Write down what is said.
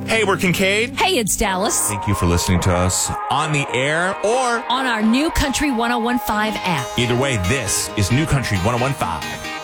Hey, we're Kincaid. Hey, it's Dallas. Thank you for listening to us on the air or on our New Country 1015 app. Either way, this is New Country 1015.